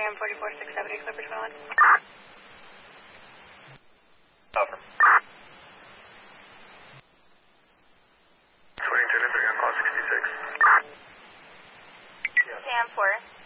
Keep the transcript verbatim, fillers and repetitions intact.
Sam forty-four six seventy, Clipper twenty-one. Over. twenty-two to three on call sixty-six. Sam four.